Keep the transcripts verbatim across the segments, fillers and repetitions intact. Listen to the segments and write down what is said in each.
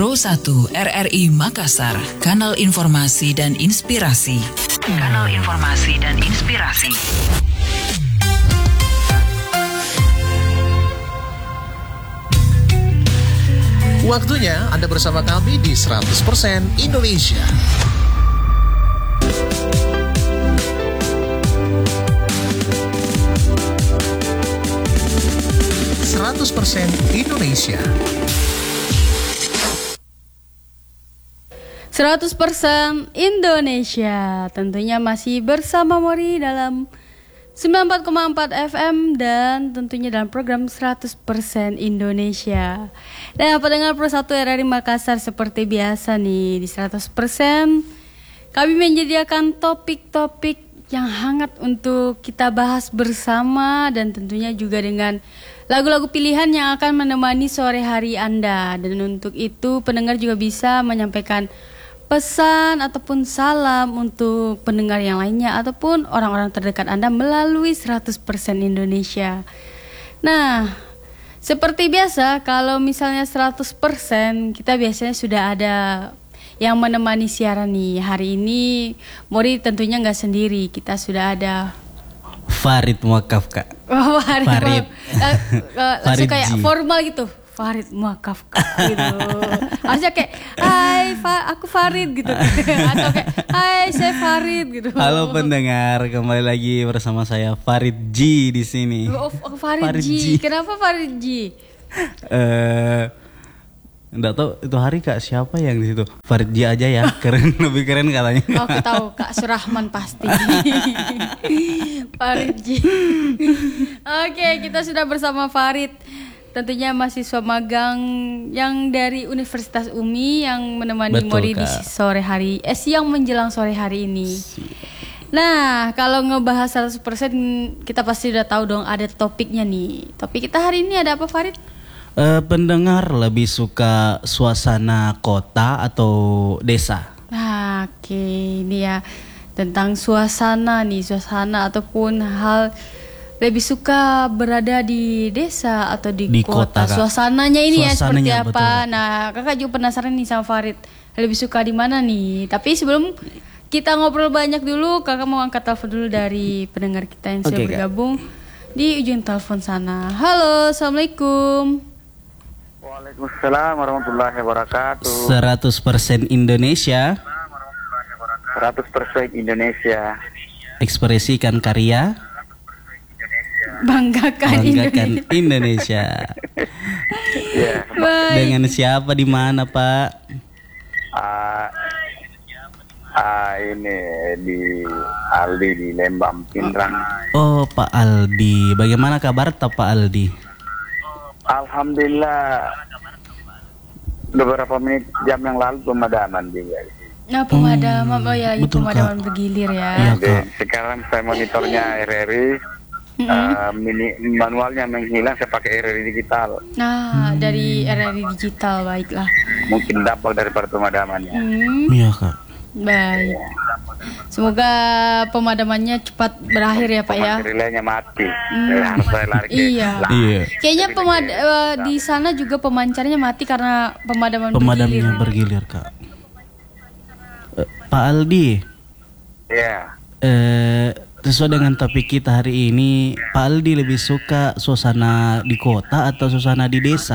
Pro satu R R I Makassar, kanal informasi dan inspirasi. Kanal informasi dan inspirasi. Waktunya Anda bersama kami di seratus persen Indonesia. seratus persen Indonesia. seratus persen Indonesia. Tentunya masih bersama Mori dalam sembilan puluh empat koma empat F M dan tentunya dalam program seratus persen Indonesia. Dan pendengar Pro satu R R I Makassar, seperti biasa nih di seratus persen kami menyediakan topik-topik yang hangat untuk kita bahas bersama, dan tentunya juga dengan lagu-lagu pilihan yang akan menemani sore hari Anda. Dan untuk itu pendengar juga bisa menyampaikan pesan ataupun salam untuk pendengar yang lainnya ataupun orang-orang terdekat Anda melalui seratus persen Indonesia. Nah, seperti biasa kalau misalnya seratus persen kita biasanya sudah ada yang menemani siaran nih. Hari ini Mori tentunya nggak sendiri, kita sudah ada Farid Muakaf, Kak. Oh, Farid. Farid. Uh, uh, langsung kayak G. formal gitu. Farid Muakaf, Kak, gitu. Harusnya kayak, hai, Fa- aku Farid gitu. Atau kayak, hai, saya Farid gitu. Halo pendengar, kembali lagi bersama saya Farid G di sini. Oh, oh, Farid, Farid G. G. Kenapa Farid G? Eh, enggak tahu itu hari Kak siapa yang di situ. Farid G aja ya, keren, lebih keren katanya. Oh, aku tahu Kak Surahman pasti. Farid G. Oke, kita sudah bersama Farid. Tentunya mahasiswa magang yang dari Universitas U M I yang menemani Betul, Mori Kak. di sore hari, eh siang menjelang sore hari ini. Nah, kalau ngebahas seratus persen kita pasti udah tahu dong ada topiknya nih. Topik kita hari ini ada apa, Farid? Eh, pendengar lebih suka suasana kota atau desa? Nah, oke, ini ya tentang suasana nih, suasana ataupun hal lebih suka berada di desa atau di, Di kota. kota, Kak. Suasananya ini ya seperti Suasananya, apa? betul, Kak. Nah, Kakak juga penasaran nih sama Farid. Lebih suka di mana nih? Tapi sebelum kita ngobrol banyak dulu, Kakak mau angkat telepon dulu dari pendengar kita yang sudah Oke, Kak. bergabung di ujung telepon sana. Halo, Assalamualaikum. Waalaikumsalam warahmatullahi wabarakatuh. seratus persen Indonesia, seratus persen Indonesia. ekspresikan karya, Banggakan, banggakan Indonesia. Indonesia. Ya, Baik. Dengan siapa, di mana, Pak? ah, ah, ini di Aldi di Lembang Pindrang. Oh, Pak Aldi. Bagaimana kabar Pak Aldi? Alhamdulillah. Beberapa menit jam yang lalu pemadaman juga. Nah, pemadaman, oh ya, ini betul, pemadaman Kak. bergilir ya. Iya, Jadi, Kak. sekarang saya monitornya R R I. ah, mini, manualnya menghilang, saya pakai R R I digital. Nah, dari R R I digital, baiklah. Mungkin dampak daripada pemadamannya. Hmm, Iya, Kak. baik. Semoga pemadamannya cepat berakhir ya, Pak ya. Relaynya mati. Eh, harus saya lari ke Iya. lah. Iya. Kayaknya pemad eh, di sana juga pemancarnya mati karena pemadaman bergilir. Pemadamnya bergilir, Kak. Eh, Pak Aldi, Ya. eh, sesuai dengan topik kita hari ini, Pak Aldi lebih suka suasana di kota atau suasana di desa?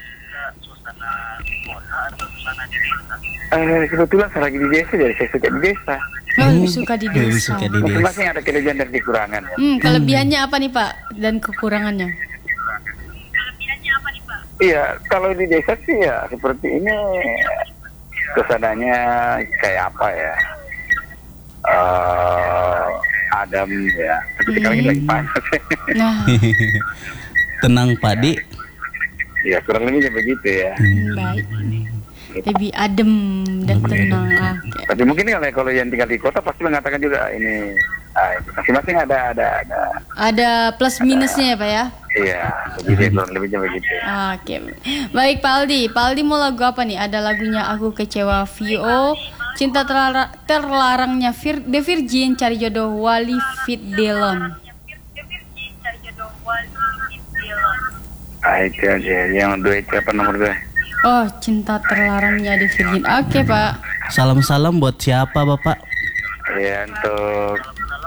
Eh, kebetulan saya lagi di desa, jadi saya suka di desa. Oh, lebih suka di Lebih desa. suka di desa. Masing-masing ada kelebihan dan kekurangan. Hmm, kelebihannya apa nih, Pak? Dan kekurangannya? Iya, kalau di desa sih ya seperti ini, kesananya kayak apa ya? Eh, adem ya. Tapi sekarang ini lagi panas. Nah, Tenang, Pak Di. Ya kurang lebihnya begitu ya. hmm, baik. Lebih adem dan tenang. Ah, oke. Tapi mungkin kalau kalau yang tinggal di kota pasti mengatakan juga ini, ah, masing-masing ada ada ada. Ada plus minusnya ya, Pak ya? Iya, begitu kurang lebihnya begitu. Oke, baik Pak Aldi. Pak Aldi mau lagu apa nih? Ada lagunya Aku Kecewa V O, Cinta Terlara- Terlarangnya Vir- The Virgin, Cari Jodoh Wali Fit Delon. Ah, itu aja yang dua itu apa nomor dua? Oh, cinta terlarangnya di Virgin. Oke, Pak. Salam-salam buat siapa, Bapak? Ya untuk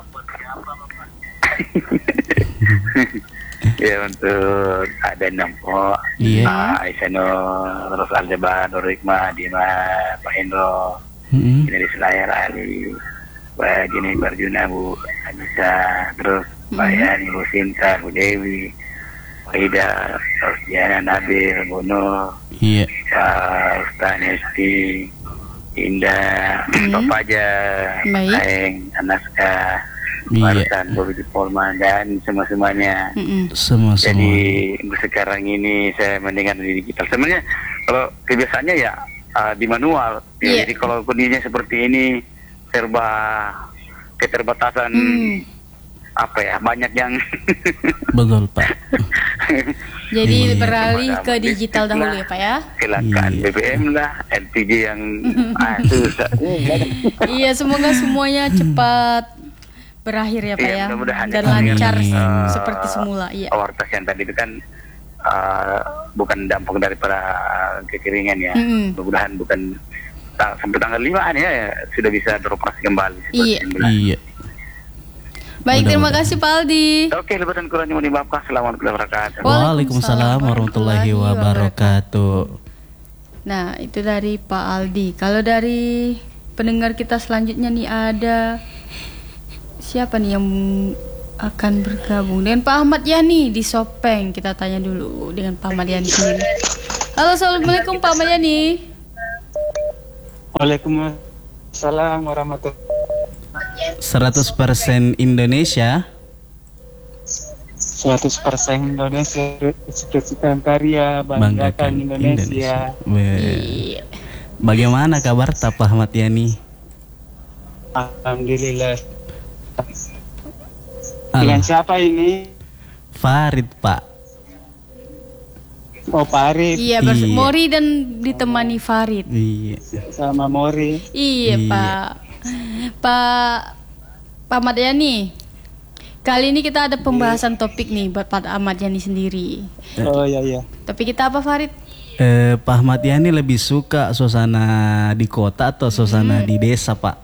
ya untuk ada Nampo, Iya. Pak Aisyano, terus Aljabar, Nur Hikmah, Dima, Pak Hendro, Mm-mm. ini di Selayar Ali, Pak Jini Barjuna, Bu Anissa, terus Pak Yani, Bu Sinta, Bu Dewi, Pak Ida, terus Diana, Nabil, Bu Nur, Iya. Pak Ustaz Nesti, Indah, Pak Fajar, Baik. Aeng, Anaska, Iya. Marisan, Bobi Polman, dan semua-semuanya. Mm-mm. Semua-semua. Jadi sekarang ini saya mendengar di digital. Sebenarnya kalau kebiasaannya ya uh, di manual. Ya, Iya. Jadi kalau kondisinya seperti ini serba keterbatasan Hmm. apa ya banyak yang Betul, Pak. Jadi Iya. beralih ke digital dahulu ya, Pak ya. kelangkaan Iya. B B M lah, L P G yang ah, susah. Iya, semoga semuanya cepat berakhir ya, Pak Iya, ya. mudah-mudahan Dan ya. lancar Amin. s- seperti semula. Iya. Wartas yang tadi itu kan uh, bukan dampak daripada kekeringan ya. Mm-mm. Mudah-mudahan bukan ta- sampai tanggal lima ya, ya sudah bisa beroperasi kembali. seperti Iya. yang bilang. Iya. Baik, terima Mudah-mudahan. kasnya Pak Aldi. Oke, lebaran kurangnya mau dimaafkan. Assalamualaikum warahmatullahi wabarakatuh. Waalaikumsalam warahmatullahi wabarakatuh. Nah, itu dari Pak Aldi. Kalau dari pendengar kita selanjutnya nih ada siapa nih yang akan bergabung dengan Pak Ahmad Yani di Sopeng. Kita tanya dulu dengan Pak Ahmad Yani sendiri. Halo, assalamualaikum Pak Ahmad Yani. Waalaikumsalam warahmatullahi seratus persen Indonesia. seratus persen Indonesia, ekspresikan karya, banggakan Indonesia. Be- Iya. Bagaimana kabar Pak Ahmad Yani? Alhamdulillah. Dengan Al- siapa ini? Farid, Pak. Oh, Farid Iya, bers- Iya. Mori dan ditemani Farid. Iya. sama Mori. Iya, Iya. Pak. Pak Pak Ahmad Yani. Kali ini kita ada pembahasan topik nih buat Pak Ahmad Yani sendiri. Oh iya iya. Topik kita apa, Farid? Eh, Pak Ahmad Yani lebih suka suasana di kota atau suasana di desa, Pak?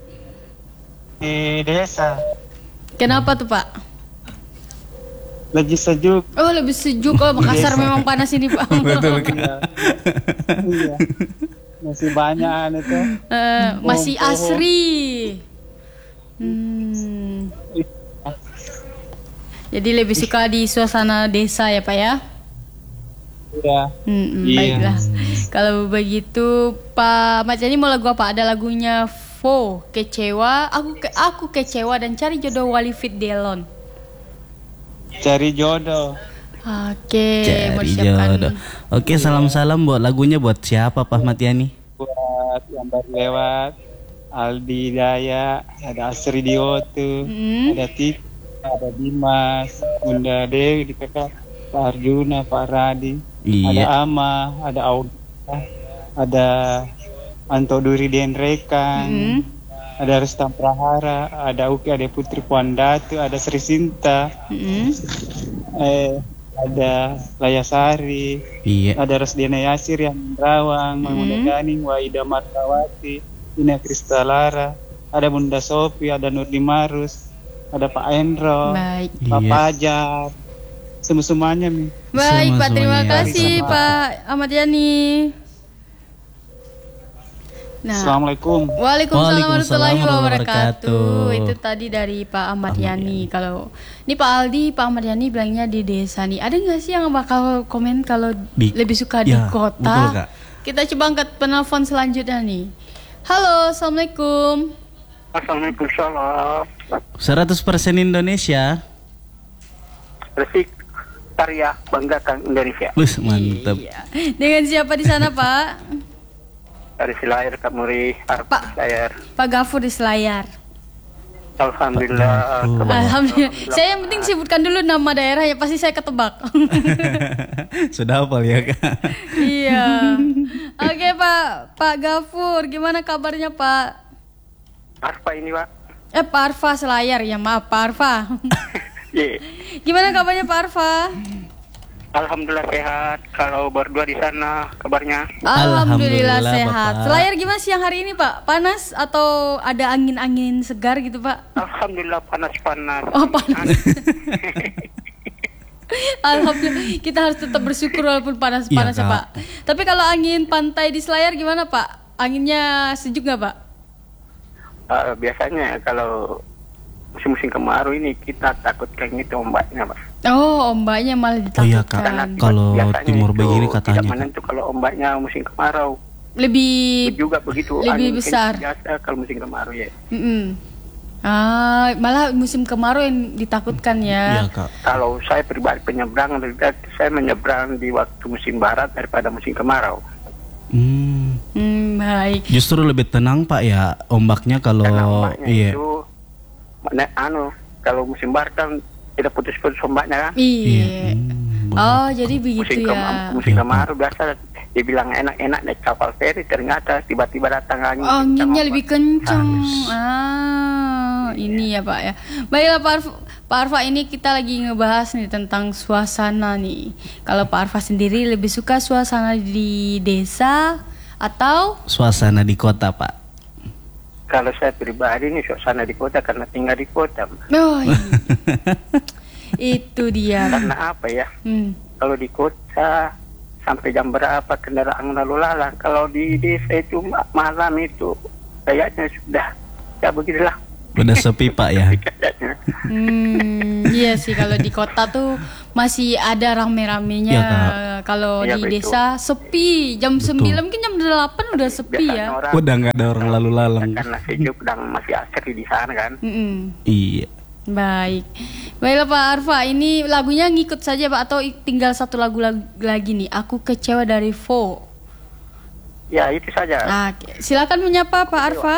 Di desa Kenapa tuh, Pak? lagi sejuk. Oh, lebih sejuk. Oh, Makassar memang panas ini, Pak. Betul kan? Iya. Iya. Masih banyak itu. Eh, masih Oh, oh. asri. Hmm. Jadi lebih suka di suasana desa ya, Pak ya? Iya. Hmm, Iya. baiklah. Kalau begitu, Pak Ahmad Yani mau lagu apa? Ada lagunya Fo, Kecewa, aku ke, aku kecewa dan cari jodoh Wali Fit Delon. Cari jodoh. Oke, mau Cari disiapkan. jodoh. Oke, salam-salam buat lagunya buat siapa Pak Ahmad Yani? Buat yang baru lewat, Aldi Daya, ada Asri Diotu, Hmm. ada Tita, ada Dimas, Bunda Dewi di kakak, Pak Arjuna, Pak Radi, ada Iya. Ama, ada Auda, ada Anto Duri Denrekan, Hmm. ada Rustam Prahara, ada Uki, ada Putri Puan Datu, ada Sri Sinta, Hmm. eh, ada Layasari, Iya. ada Rosdiana Yasir yang Rawang, Hmm. Mamuda Ganing, Waida Martawati, Ina Kristalara, ada Bunda Sofi, ada Nurdi Marus, ada Pak Endro, Baik. Pak Iya. Pajar, semua-semuanya nih. Baik, Pak. Terima Semuanya. kasih, Sama. Pak Ahmad Yani. Nah, Assalamualaikum. Waalaikumsalam warahmatullahi Waalaikumsalam wabarakatuh. wabarakatuh. Itu tadi dari Pak Ahmad Yani. Kalau ini Pak Aldi, Pak Ahmad Yani bilangnya di desa nih. Ada nggak sih yang bakal komen kalau Di- lebih suka di Ya, kota? betul, Kak. Kita coba angkat penelpon selanjutnya nih. Halo, assalamualaikum. Assalamualaikum salam. seratus persen Indonesia. Resik karya banggakan Indonesia. Wih, mantap. Iya. Dengan siapa di sana, Pak? Dari Selayar Kak Muri, Pak. Selayar. Pak Gafur di Selayar. Alhamdulillah. Pak Gafur. Alhamdulillah. Saya yang penting sebutkan dulu nama daerah ya, pasti saya ketebak. Sudah hafal ya, Kak? Iya. Oke, Pak. Pak Gafur, gimana kabarnya, Pak? Apa ini, Pak? Eh, Pak Arfa Selayar ya, maaf Pak Arfa. Ye. Gimana kabarnya Pak Arfa? Alhamdulillah sehat. Kalau berdua di sana kabarnya? Alhamdulillah, Alhamdulillah, sehat. Bapak. Selayar gimana siang hari ini Pak? Panas atau ada angin-angin segar gitu Pak? Alhamdulillah panas-panas. Oh panas. Alhamdulillah, kita harus tetap bersyukur walaupun panas-panas Iya, ya Kak. Pak. Tapi kalau angin pantai di Selayar gimana Pak? Anginnya sejuk nggak Pak? Uh, biasanya kalau musim-musim kemarau ini kita takutkan itu ombaknya, Pak. Oh, ombaknya malah Oh iya, Kak. ditakutkan. Kalau Biasanya timur itu begini tidak katanya, Kak. menentu kalau ombaknya musim kemarau. Lebih Juga begitu. lebih angin besar. kencang biasa kalau musim kemarau ya. Mm-mm. Ah, malah musim kemarau yang ditakutkan Iya, ya. Kak. Kalau saya pribadi penyeberang, lebih baik saya menyeberang di waktu musim barat daripada musim kemarau. Hmm. Hmm, baik. Justru lebih tenang Pak ya ombaknya kalau Karena ombaknya iya. itu, mana, anu, kalau musim barat kan tidak putus-putus ombaknya kan. Iya. Hmm, Oh, jadi begitu Musim, ya. kema- musim Iya, kemarau biasa dibilang enak-enak naik kapal feri, ternyata tiba-tiba datang angin. Oh, anginnya kencang, lebih Pak. kencang. Ah, ini ya Pak ya. Baiklah Pak Arfa, Pak Arfa, ini kita lagi ngebahas nih tentang suasana nih. Kalau Pak Arfa sendiri lebih suka suasana di desa atau Suasana di kota Pak. Kalau saya pribadi ini suasana di kota karena tinggal di kota. Pak. oh, iya. Itu dia. Karena apa ya? Hmm. Kalau di kota sampai jam berapa kendaraan lalu lalang. Kalau di desa itu ma- malam itu kayaknya sudah ya begitulah. Udah sepi Pak ya. Kayaknya. Hmm, iya sih kalau di kota tuh masih ada rame-ramenya. Iya, Kak. Kalau Iya, di betul. desa sepi. Jam Betul. sembilan mungkin jam delapan udah sepi Biasanya ya. orang Udah nggak ada orang lalu lalang. karena sejuk dan masih asri di sana kan. Mm-mm. Iya. Baik. Baiklah Pak Arfa, ini lagunya ngikut saja Pak atau i- tinggal satu lagu lag- lagi nih. Aku Kecewa dari Fo. Ya itu saja. Nah, silakan menyapa Pak Arfa.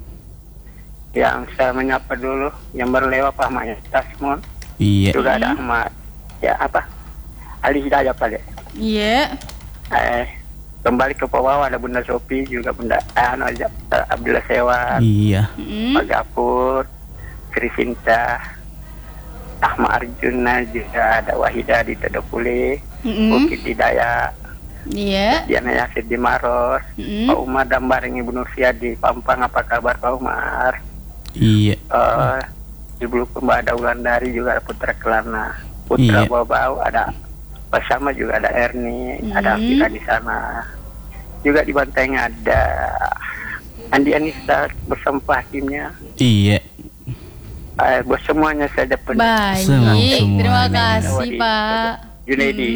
Yang saya menyapa dulu yang berlewat Pak Ahmad Tasmon. Iya. Juga ada Ahmad ya apa Ali Hidayah Pak. Iya. Eh, kembali ke bawah ada Bunda Sopi juga Bunda Anu Abdullah Sewan, Iya. Mm. Pak Gapur, Sri Sinta, Ahmad Arjuna juga ada Wahida di Tedokule, Mm-mm. Bukit Hidayah, Iya. Diana Yasir di Maros, Mm-mm. Pak Umar dan bareng Ibu Nursia di Pampang. Apa kabar Pak Umar? Iya. Eh, di Bulukumba ada Wulandari juga ada Putra Kelana, Putra Iya. Bawau ada bersama juga ada Erni, ada Hmm. Afika di sana. Juga di Banteng ada Andi Anissa bersama Pak Hakimnya. Iya. Eh, buat semuanya saya dapat. Baik. Semua- semuanya. Terima kasih Wadi, Pak. Junaidi.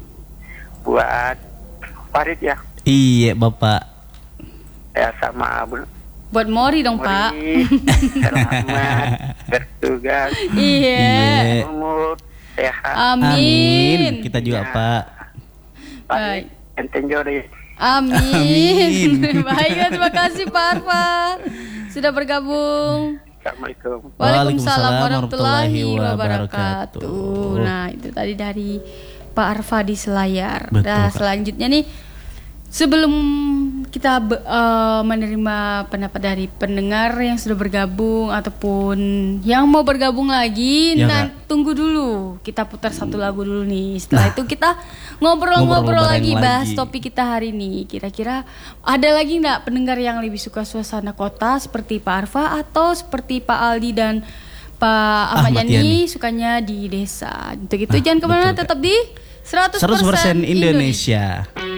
Buat Farid ya, Iya Bapak. ya sama Bu Buat Mori dong Pak. Mori, selamat bertugas, Iya. Iya. umur sehat, Amin. Kita juga Ya. Pak. Baik. enten jori. Amin. Amin. Baiklah, terima kasih Pak Arfa sudah bergabung. Assalamualaikum. Waalaikumsalam Waalaikumsalam warahmatullahi warahmatullahi wabarakatuh. wabarakatuh. Nah, itu tadi dari Pak Arfa di Selayar. Betul, Nah, Kak. selanjutnya nih sebelum kita be- eh, menerima pendapat dari pendengar yang sudah bergabung ataupun yang mau bergabung lagi, Ya, nah Kak. tunggu dulu. Kita putar satu lagu dulu nih. Setelah itu kita ngobrol-ngobrol ngobrol lagi, bareng bahas lagi. topik kita hari ini. Kira-kira ada lagi nggak pendengar yang lebih suka suasana kota seperti Pak Arfa atau seperti Pak Aldi dan Pak Ahmad Ahmad Yani Yani. sukanya di desa. Untuk itu Nah, jangan kemana, betul, Kak. tetap di seratus persen seratus persen Indonesia. Indonesia.